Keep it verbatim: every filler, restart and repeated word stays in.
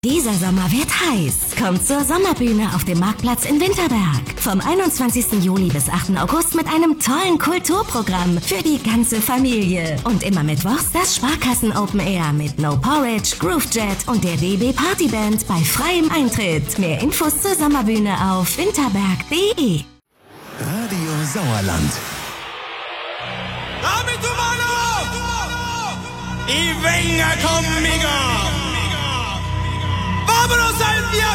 Dieser Sommer wird heiß. Kommt zur Sommerbühne auf dem Marktplatz in Winterberg. Vom einundzwanzigsten Juli bis achten August mit einem tollen Kulturprogramm für die ganze Familie. Und immer mittwochs das Sparkassen Open Air mit No Porridge, Groovejet und der D B Partyband bei freiem Eintritt. Mehr Infos zur Sommerbühne auf winterberg punkt de. Radio Sauerland. Damit du I venga conmigo. Vámonos al viaje.